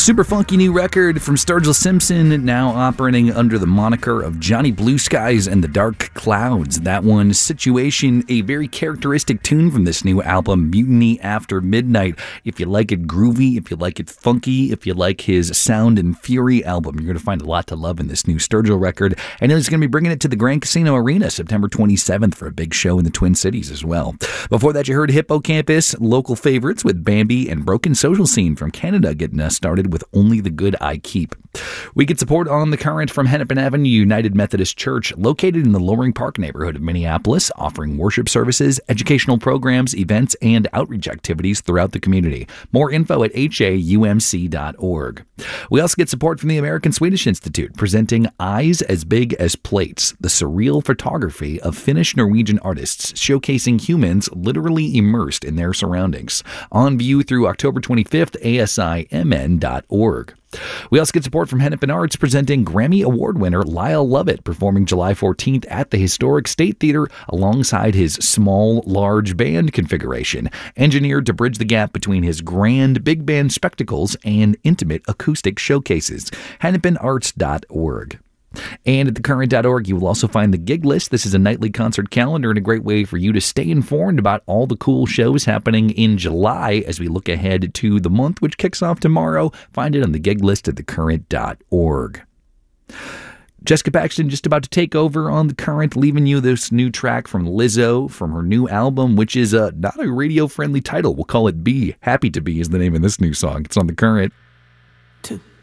Super funky new record from Sturgill Simpson, now operating under the moniker of Johnny Blue Skies and the Dark Clouds. That one, Situation, a very characteristic tune from this new album, Mutiny After Midnight. If you like it groovy, if you like it funky, if you like his Sound and Fury album, you're going to find a lot to love in this new Sturgill record. And he's going to be bringing it to the Grand Casino Arena September 27th for a big show in the Twin Cities as well. Before that, you heard Hippocampus, local favorites with Bambi, and Broken Social Scene from Canada getting us started with Only the Good I Keep. We get support on the current from Hennepin Avenue United Methodist Church, located in the Loring Park neighborhood of Minneapolis, offering worship services, educational programs, events, and outreach activities throughout the community. More info at haumc.org. We also get support from the American Swedish Institute, presenting Eyes as Big as Plates, the surreal photography of Finnish-Norwegian artists showcasing humans literally immersed in their surroundings. On view through October 25th, asimn.org. We also get support from Hennepin Arts, presenting Grammy Award winner Lyle Lovett, performing July 14th at the Historic State Theater alongside his small, large band configuration, engineered to bridge the gap between his grand big band spectacles and intimate acoustic showcases. hennepinarts.org. And at thecurrent.org, you will also find the gig list. This is a nightly concert calendar and a great way for you to stay informed about all the cool shows happening in July as we look ahead to the month, which kicks off tomorrow. Find it on the gig list at thecurrent.org. Jessica Paxton just about to take over on The Current, leaving you this new track from Lizzo from her new album, which is not a radio-friendly title. We'll call it Be. Happy to Be is the name of this new song. It's on The Current. 2